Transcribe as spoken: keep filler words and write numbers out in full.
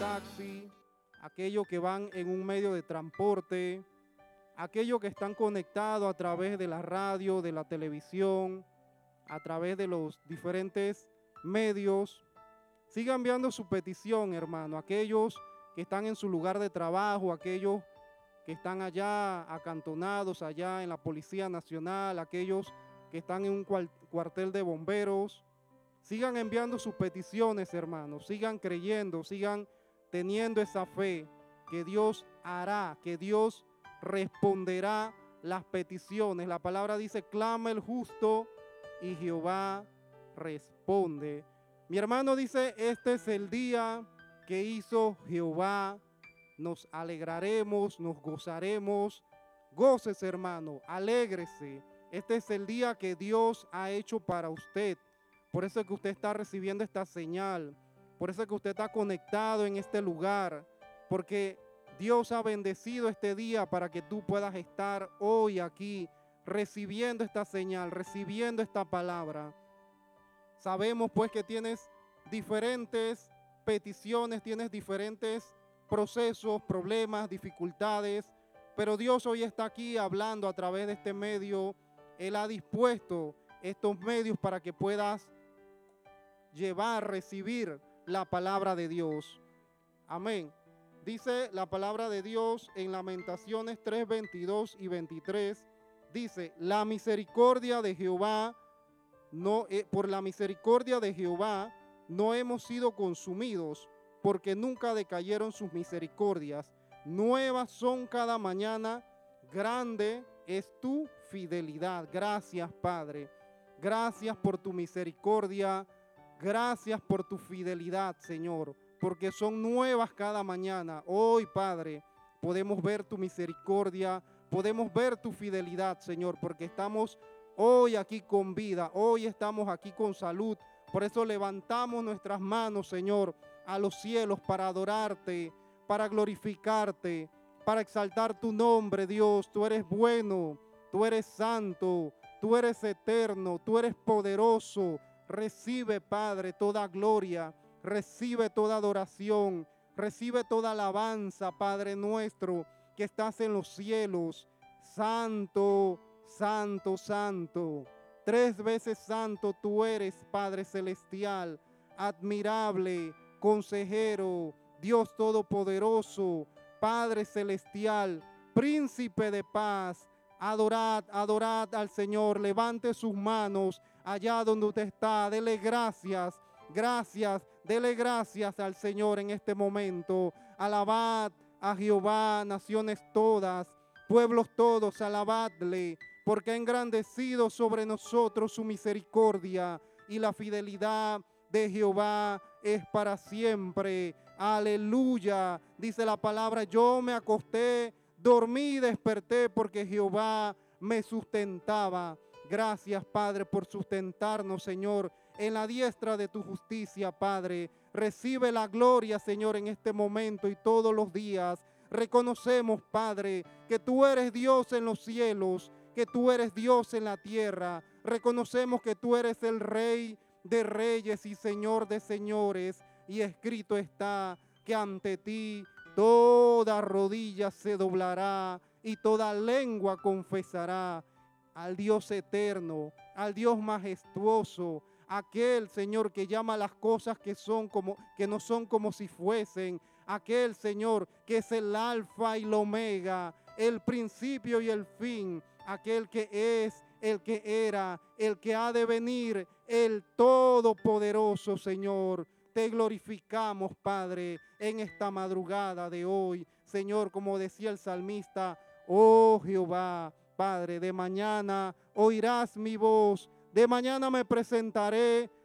taxi, aquellos que van en un medio de transporte, aquellos que están conectados a través de la radio, de la televisión, a través de los diferentes medios. Siga enviando su petición, hermano. Aquellos que están en su lugar de trabajo, aquellos que están allá acantonados, allá en la Policía Nacional, aquellos que están en un cuartel de bomberos. Sigan enviando sus peticiones, hermanos. Sigan creyendo, sigan teniendo esa fe que Dios hará, que Dios responderá las peticiones. La palabra dice, clama el justo y Jehová responde. Mi hermano dice, este es el día que hizo Jehová. Nos alegraremos, nos gozaremos. Gócese, hermano, alégrese. Este es el día que Dios ha hecho para usted. Por eso es que usted está recibiendo esta señal. Por eso es que usted está conectado en este lugar. Porque Dios ha bendecido este día para que tú puedas estar hoy aquí recibiendo esta señal, recibiendo esta palabra. Sabemos pues que tienes diferentes peticiones, tienes diferentes procesos, problemas, dificultades, pero Dios hoy está aquí hablando a través de este medio. Él ha dispuesto estos medios para que puedas llevar, recibir la palabra de Dios. Amén. Dice la palabra de Dios en Lamentaciones tres, veintidós y veintitrés. Dice, la misericordia de Jehová, no, eh, por la misericordia de Jehová no hemos sido consumidos, porque nunca decayeron sus misericordias. Nuevas son cada mañana, grande es tu fidelidad. Gracias, Padre. Gracias por tu misericordia. Gracias por tu fidelidad, Señor, porque son nuevas cada mañana. Hoy, Padre, podemos ver tu misericordia, podemos ver tu fidelidad, Señor, porque estamos hoy aquí con vida, hoy estamos aquí con salud. Por eso levantamos nuestras manos, Señor, a los cielos para adorarte, para glorificarte, para exaltar tu nombre, Dios. Tú eres bueno, tú eres santo, tú eres eterno, tú eres poderoso. Recibe, Padre, toda gloria, recibe toda adoración, recibe toda alabanza, Padre nuestro, que estás en los cielos. Santo, santo, santo. Tres veces santo tú eres, Padre celestial, admirable, consejero, Dios todopoderoso, Padre celestial, príncipe de paz. Adorad, adorad al Señor, levante sus manos allá donde usted está, dele gracias, gracias, dele gracias al Señor en este momento. Alabad a Jehová, naciones todas, pueblos todos, alabadle, porque ha engrandecido sobre nosotros su misericordia y la fidelidad de Jehová es para siempre. Aleluya. Dice la palabra, yo me acosté, dormí y desperté porque Jehová me sustentaba. Gracias, Padre, por sustentarnos, Señor, en la diestra de tu justicia, Padre. Recibe la gloria, Señor, en este momento y todos los días. Reconocemos, Padre, que tú eres Dios en los cielos, que tú eres Dios en la tierra. Reconocemos que tú eres el Rey de reyes y Señor de señores. Y escrito está que ante ti toda rodilla se doblará y toda lengua confesará al Dios eterno, al Dios majestuoso, aquel, Señor, que llama las cosas que son como, que no son como si fuesen, aquel, Señor, que es el alfa y el omega, el principio y el fin, aquel que es, el que era, el que ha de venir, el todopoderoso, Señor. Te glorificamos, Padre, en esta madrugada de hoy. Señor, como decía el salmista, oh Jehová, Padre, de mañana oirás mi voz, de mañana me presentaré